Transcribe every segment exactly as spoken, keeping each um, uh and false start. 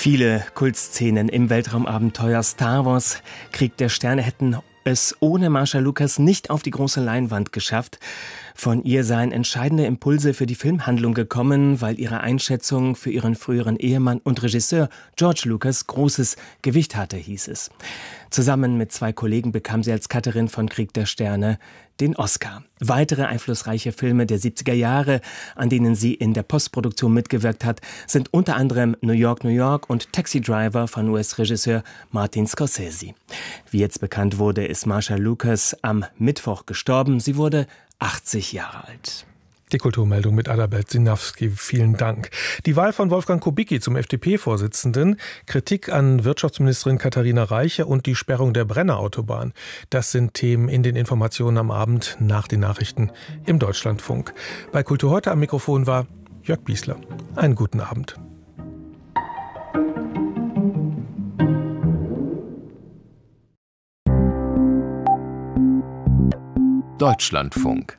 Viele Kultszenen im Weltraumabenteuer Star Wars Krieg der Sterne hätten es ohne Marsha Lucas nicht auf die große Leinwand geschafft. Von ihr seien entscheidende Impulse für die Filmhandlung gekommen, weil ihre Einschätzung für ihren früheren Ehemann und Regisseur George Lucas großes Gewicht hatte, hieß es. Zusammen mit zwei Kollegen bekam sie als Cutterin von Krieg der Sterne den Oscar. Weitere einflussreiche Filme der siebziger Jahre, an denen sie in der Postproduktion mitgewirkt hat, sind unter anderem New York, New York und Taxi Driver von U S-Regisseur Martin Scorsese. Wie jetzt bekannt wurde, ist Marsha Lucas am Mittwoch gestorben. Sie wurde achtzig Jahre alt. Die Kulturmeldung mit Adalbert Sinawski, vielen Dank. Die Wahl von Wolfgang Kubicki zum F D P-Vorsitzenden, Kritik an Wirtschaftsministerin Katharina Reiche und die Sperrung der Brenner-Autobahn. Das sind Themen in den Informationen am Abend nach den Nachrichten im Deutschlandfunk. Bei Kultur heute am Mikrofon war Jörg Biesler. Einen guten Abend. Deutschlandfunk.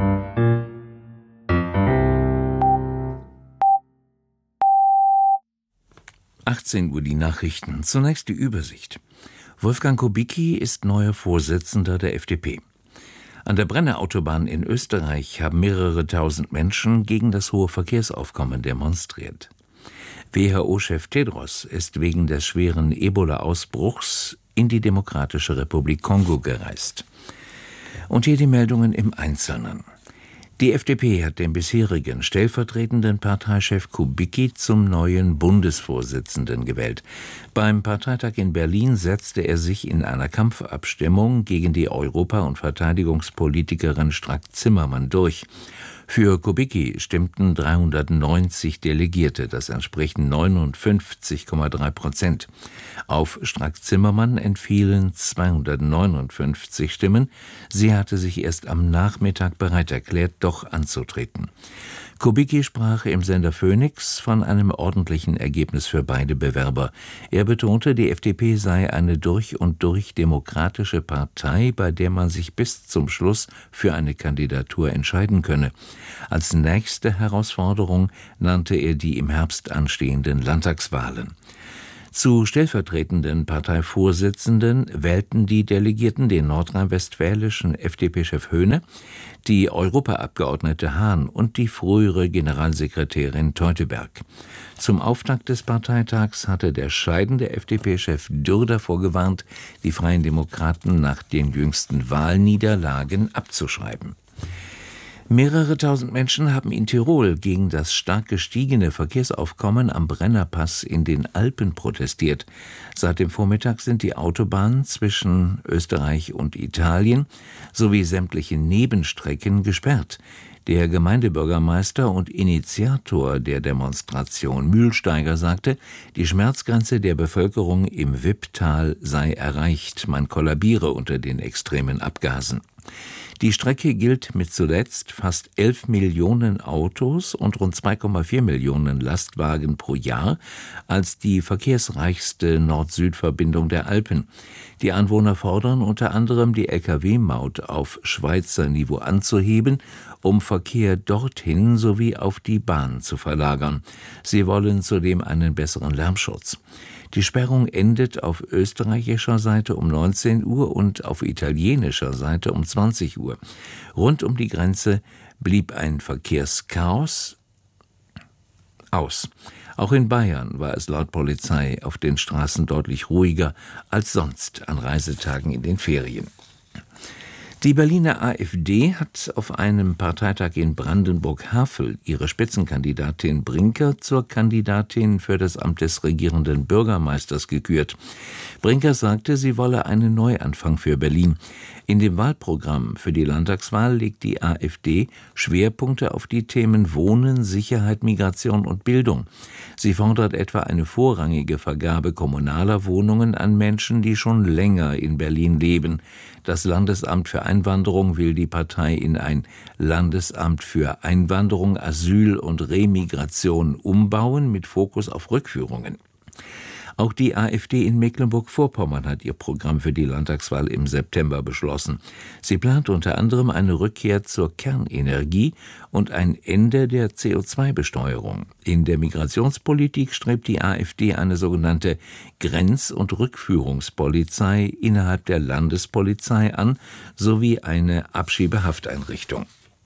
achtzehn Uhr die Nachrichten. Zunächst die Übersicht. Wolfgang Kubicki ist neuer Vorsitzender der F D P. An der Brenner-Autobahn in Österreich haben mehrere tausend Menschen gegen das hohe Verkehrsaufkommen demonstriert. W H O-Chef Tedros ist wegen des schweren Ebola-Ausbruchs in die Demokratische Republik Kongo gereist. Und hier die Meldungen im Einzelnen. Die F D P hat den bisherigen stellvertretenden Parteichef Kubicki zum neuen Bundesvorsitzenden gewählt. Beim Parteitag in Berlin setzte er sich in einer Kampfabstimmung gegen die Europa- und Verteidigungspolitikerin Strack-Zimmermann durch. Für Kubicki stimmten dreihundertneunzig Delegierte, das entsprechen neunundfünfzig Komma drei Prozent. Auf Strack-Zimmermann entfielen zweihundertneunundfünfzig Stimmen. Sie hatte sich erst am Nachmittag bereit erklärt, doch anzutreten. Kubicki sprach im Sender Phoenix von einem ordentlichen Ergebnis für beide Bewerber. Er betonte, die F D P sei eine durch und durch demokratische Partei, bei der man sich bis zum Schluss für eine Kandidatur entscheiden könne. Als nächste Herausforderung nannte er die im Herbst anstehenden Landtagswahlen. Zu stellvertretenden Parteivorsitzenden wählten die Delegierten den nordrhein-westfälischen F D P-Chef Höhne, die Europaabgeordnete Hahn und die frühere Generalsekretärin Teuteberg. Zum Auftakt des Parteitags hatte der scheidende F D P-Chef Dürr davor gewarnt, die Freien Demokraten nach den jüngsten Wahlniederlagen abzuschreiben. Mehrere tausend Menschen haben in Tirol gegen das stark gestiegene Verkehrsaufkommen am Brennerpass in den Alpen protestiert. Seit dem Vormittag sind die Autobahnen zwischen Österreich und Italien sowie sämtliche Nebenstrecken gesperrt. Der Gemeindebürgermeister und Initiator der Demonstration Mühlsteiger sagte, die Schmerzgrenze der Bevölkerung im Wipptal sei erreicht, man kollabiere unter den extremen Abgasen. Die Strecke gilt mit zuletzt fast elf Millionen Autos und rund zwei Komma vier Millionen Lastwagen pro Jahr als die verkehrsreichste Nord-Süd-Verbindung der Alpen. Die Anwohner fordern unter anderem, die L K W-Maut auf Schweizer Niveau anzuheben, um Verkehr dorthin sowie auf die Bahn zu verlagern. Sie wollen zudem einen besseren Lärmschutz. Die Sperrung endet auf österreichischer Seite um neunzehn Uhr und auf italienischer Seite um zwanzig Uhr. Rund um die Grenze blieb ein Verkehrschaos aus. Auch in Bayern war es laut Polizei auf den Straßen deutlich ruhiger als sonst an Reisetagen in den Ferien. Die Berliner AfD hat auf einem Parteitag in Brandenburg-Havel ihre Spitzenkandidatin Brinker zur Kandidatin für das Amt des regierenden Bürgermeisters gekürt. Brinker sagte, sie wolle einen Neuanfang für Berlin. In dem Wahlprogramm für die Landtagswahl legt die AfD Schwerpunkte auf die Themen Wohnen, Sicherheit, Migration und Bildung. Sie fordert etwa eine vorrangige Vergabe kommunaler Wohnungen an Menschen, die schon länger in Berlin leben. Das Landesamt für Einwanderung will die Partei in ein Landesamt für Einwanderung, Asyl und Remigration umbauen mit Fokus auf Rückführungen. Auch die AfD in Mecklenburg-Vorpommern hat ihr Programm für die Landtagswahl im September beschlossen. Sie plant unter anderem eine Rückkehr zur Kernenergie und ein Ende der C O zwei Besteuerung. In der Migrationspolitik strebt die AfD eine sogenannte Grenz- und Rückführungspolizei innerhalb der Landespolizei an, sowie eine Abschiebehafteinrichtung.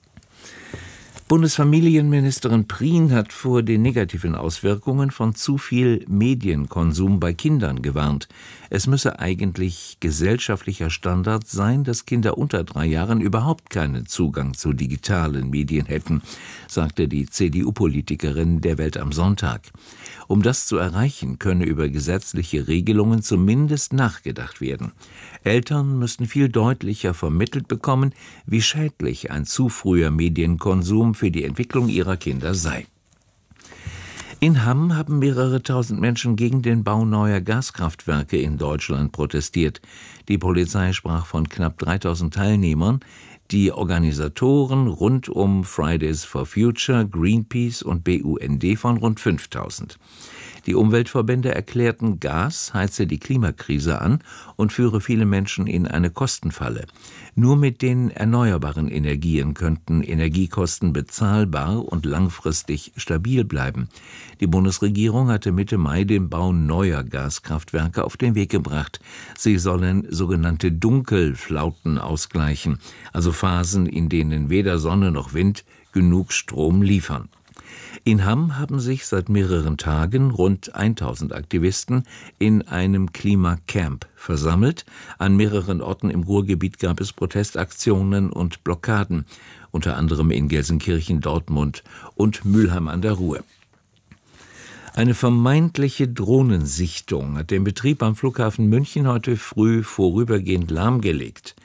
Bundesfamilienministerin Prien hat vor den negativen Auswirkungen von zu viel Medienkonsum bei Kindern gewarnt. Es müsse eigentlich gesellschaftlicher Standard sein, dass Kinder unter drei Jahren überhaupt keinen Zugang zu digitalen Medien hätten, sagte die C D U-Politikerin der Welt am Sonntag. Um das zu erreichen, könne über gesetzliche Regelungen zumindest nachgedacht werden. Eltern müssten viel deutlicher vermittelt bekommen, wie schädlich ein zu früher Medienkonsum für die Entwicklung ihrer Kinder sei. In Hamm haben mehrere tausend Menschen gegen den Bau neuer Gaskraftwerke in Deutschland protestiert. Die Polizei sprach von knapp dreitausend Teilnehmern. Die Organisatoren rund um Fridays for Future, Greenpeace und B U N D von rund fünftausend. Die Umweltverbände erklärten, Gas heize die Klimakrise an und führe viele Menschen in eine Kostenfalle. Nur mit den erneuerbaren Energien könnten Energiekosten bezahlbar und langfristig stabil bleiben. Die Bundesregierung hatte Mitte Mai den Bau neuer Gaskraftwerke auf den Weg gebracht. Sie sollen sogenannte Dunkelflauten ausgleichen, also Phasen, in denen weder Sonne noch Wind genug Strom liefern. In Hamm haben sich seit mehreren Tagen rund tausend Aktivisten in einem Klimacamp versammelt. An mehreren Orten im Ruhrgebiet gab es Protestaktionen und Blockaden, unter anderem in Gelsenkirchen, Dortmund und Mülheim an der Ruhr. Eine vermeintliche Drohnensichtung hat den Betrieb am Flughafen München heute früh vorübergehend lahmgelegt.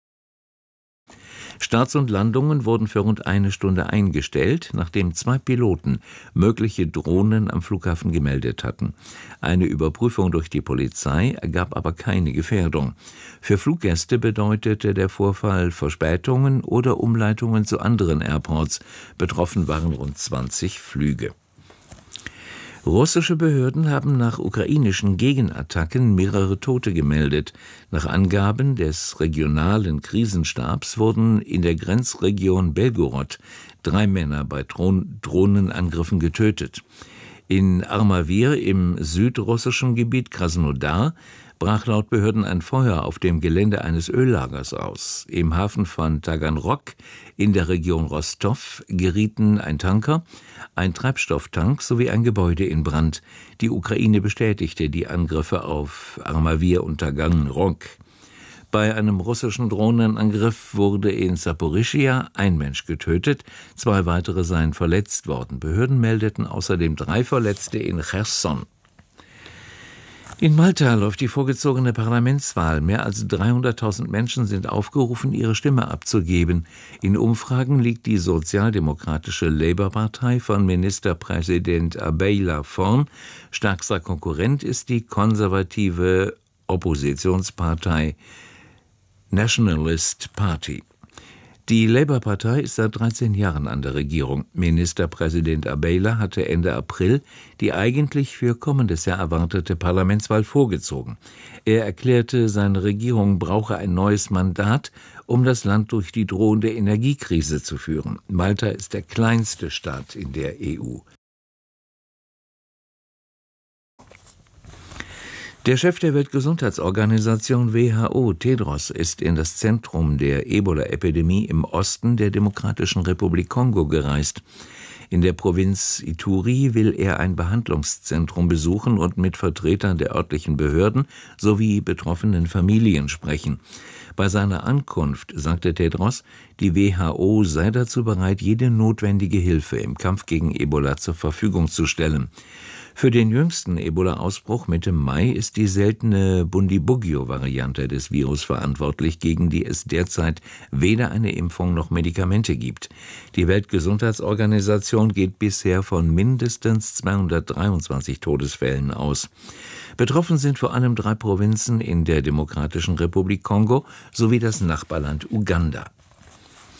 Starts und Landungen wurden für rund eine Stunde eingestellt, nachdem zwei Piloten mögliche Drohnen am Flughafen gemeldet hatten. Eine Überprüfung durch die Polizei ergab aber keine Gefährdung. Für Fluggäste bedeutete der Vorfall Verspätungen oder Umleitungen zu anderen Airports. Betroffen waren rund zwanzig Flüge. Russische Behörden haben nach ukrainischen Gegenattacken mehrere Tote gemeldet. Nach Angaben des regionalen Krisenstabs wurden in der Grenzregion Belgorod drei Männer bei Dron- Drohnenangriffen getötet. In Armavir im südrussischen Gebiet Krasnodar brach laut Behörden ein Feuer auf dem Gelände eines Öllagers aus. Im Hafen von Taganrog in der Region Rostov gerieten ein Tanker, ein Treibstofftank sowie ein Gebäude in Brand. Die Ukraine bestätigte die Angriffe auf Armavir und Taganrog. Bei einem russischen Drohnenangriff wurde in Saporischschja ein Mensch getötet, zwei weitere seien verletzt worden. Behörden meldeten außerdem drei Verletzte in Cherson. In Malta läuft die vorgezogene Parlamentswahl. Mehr als dreihunderttausend Menschen sind aufgerufen, ihre Stimme abzugeben. In Umfragen liegt die sozialdemokratische Labour-Partei von Ministerpräsident Abeyla vorn. Stärkster Konkurrent ist die konservative Oppositionspartei Nationalist Party. Die Labour-Partei ist seit dreizehn Jahren an der Regierung. Ministerpräsident Abeyla hatte Ende April die eigentlich für kommendes Jahr erwartete Parlamentswahl vorgezogen. Er erklärte, seine Regierung brauche ein neues Mandat, um das Land durch die drohende Energiekrise zu führen. Malta ist der kleinste Staat in der E U. Der Chef der Weltgesundheitsorganisation W H O, Tedros, ist in das Zentrum der Ebola-Epidemie im Osten der Demokratischen Republik Kongo gereist. In der Provinz Ituri will er ein Behandlungszentrum besuchen und mit Vertretern der örtlichen Behörden sowie betroffenen Familien sprechen. Bei seiner Ankunft sagte Tedros, die W H O sei dazu bereit, jede notwendige Hilfe im Kampf gegen Ebola zur Verfügung zu stellen. Für den jüngsten Ebola-Ausbruch Mitte Mai ist die seltene Bundibugyo-Variante des Virus verantwortlich, gegen die es derzeit weder eine Impfung noch Medikamente gibt. Die Weltgesundheitsorganisation geht bisher von mindestens zweihundertdreiundzwanzig Todesfällen aus. Betroffen sind vor allem drei Provinzen in der Demokratischen Republik Kongo sowie das Nachbarland Uganda.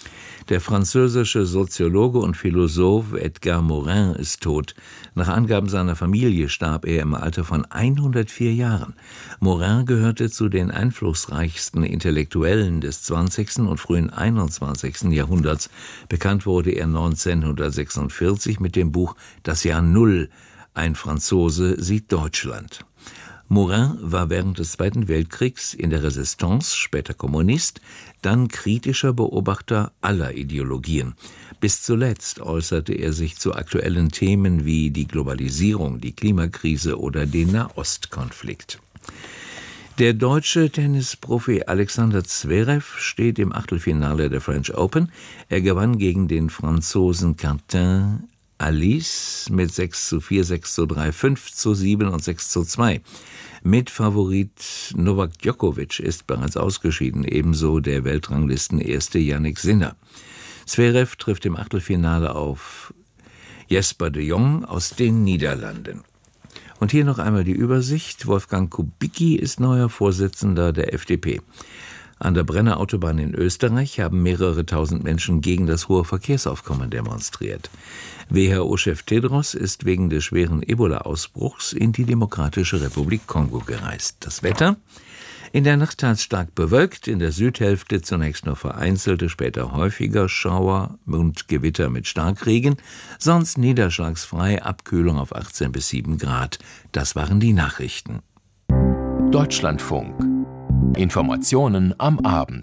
Der französische Soziologe und Philosoph Edgar Morin ist tot. Nach Angaben seiner Familie starb er im Alter von hundertvier Jahren. Morin gehörte zu den einflussreichsten Intellektuellen des zwanzigsten und frühen einundzwanzigsten Jahrhunderts. Bekannt wurde er neunzehnhundertsechsundvierzig mit dem Buch Das Jahr Null. Ein Franzose sieht Deutschland. Morin war während des Zweiten Weltkriegs in der Resistance, später Kommunist, dann kritischer Beobachter aller Ideologien. Bis zuletzt äußerte er sich zu aktuellen Themen wie die Globalisierung, die Klimakrise oder den Nahostkonflikt. Der deutsche Tennisprofi Alexander Zverev steht im Achtelfinale der French Open. Er gewann gegen den Franzosen Quentin Alice mit sechs zu vier, sechs zu drei, fünf zu sieben und sechs zu zwei. Mitfavorit Novak Djokovic ist bereits ausgeschieden, ebenso der Weltranglistenerste Jannik Sinner. Zverev trifft im Achtelfinale auf Jesper de Jong aus den Niederlanden. Und hier noch einmal die Übersicht. Wolfgang Kubicki ist neuer Vorsitzender der F D P. An der Brenner Autobahn in Österreich haben mehrere tausend Menschen gegen das hohe Verkehrsaufkommen demonstriert. W H O-Chef Tedros ist wegen des schweren Ebola-Ausbruchs in die Demokratische Republik Kongo gereist. Das Wetter? In der Nacht teils stark bewölkt, in der Südhälfte zunächst nur vereinzelte, später häufiger Schauer und Gewitter mit Starkregen, sonst niederschlagsfrei, Abkühlung auf achtzehn bis sieben Grad. Das waren die Nachrichten. Deutschlandfunk. Informationen am Abend.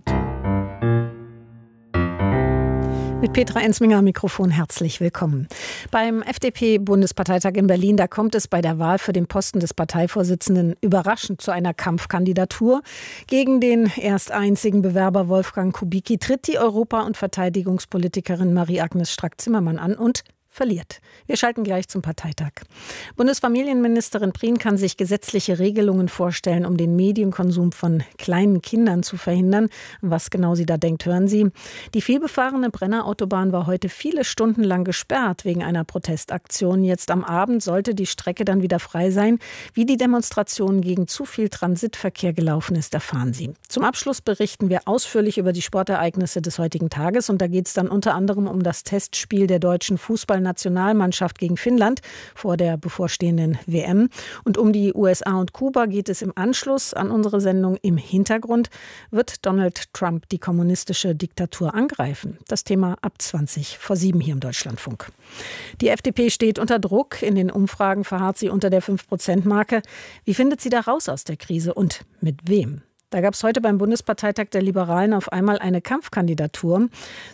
Mit Petra Ensminger am Mikrofon herzlich willkommen. Beim F D P-Bundesparteitag in Berlin, da kommt es bei der Wahl für den Posten des Parteivorsitzenden überraschend zu einer Kampfkandidatur. Gegen den erst einzigen Bewerber Wolfgang Kubicki tritt die Europa- und Verteidigungspolitikerin Marie-Agnes Strack-Zimmermann an und verliert. Wir schalten gleich zum Parteitag. Bundesfamilienministerin Prien kann sich gesetzliche Regelungen vorstellen, um den Medienkonsum von kleinen Kindern zu verhindern. Was genau sie da denkt, hören Sie. Die vielbefahrene Brenner Autobahn war heute viele Stunden lang gesperrt wegen einer Protestaktion. Jetzt am Abend sollte die Strecke dann wieder frei sein. Wie die Demonstration gegen zu viel Transitverkehr gelaufen ist, erfahren Sie. Zum Abschluss berichten wir ausführlich über die Sportereignisse des heutigen Tages. Und da geht es dann unter anderem um das Testspiel der deutschen Fußball Nationalmannschaft gegen Finnland vor der bevorstehenden W M. Und um die U S A und Kuba geht es im Anschluss an unsere Sendung. Im Hintergrund wird Donald Trump die kommunistische Diktatur angreifen. Das Thema ab zwanzig vor sieben hier im Deutschlandfunk. Die F D P steht unter Druck. In den Umfragen verharrt sie unter der fünf Prozent Marke. Wie findet sie da raus aus der Krise und mit wem? Da gab es heute beim Bundesparteitag der Liberalen auf einmal eine Kampfkandidatur.